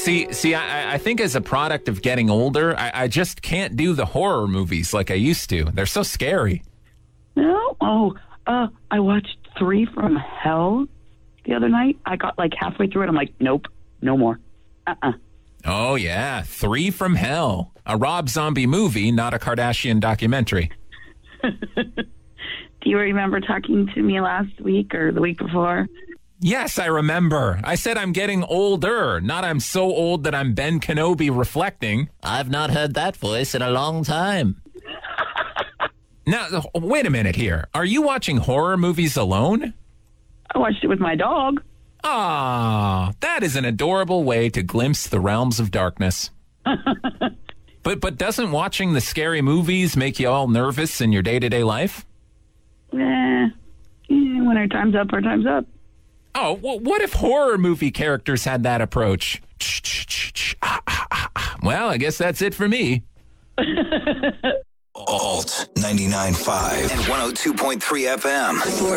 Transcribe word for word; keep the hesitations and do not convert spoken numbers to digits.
See, see, I, I think as a product of getting older, I, I just can't do the horror movies like I used to. They're so scary. No? Oh, uh, I watched Three from Hell the other night. I got like halfway through it. I'm like, nope, no more. Uh-uh. Oh, yeah. Three from Hell. A Rob Zombie movie, not a Kardashian documentary. Do you remember talking to me last week or the week before? Yes, I remember. I said I'm getting older, not I'm so old that I'm Ben Kenobi reflecting. I've not heard that voice in a long time. Now, wait a minute here. Are you watching horror movies alone? I watched it with my dog. Ah, that is an adorable way to glimpse the realms of darkness. but but doesn't watching the scary movies make you all nervous in your day-to-day life? Eh, eh, when our time's up, our time's up. Oh, well, what if horror movie characters had that approach? Well, I guess that's it for me. Alt ninety-nine point five and one oh two point three F M.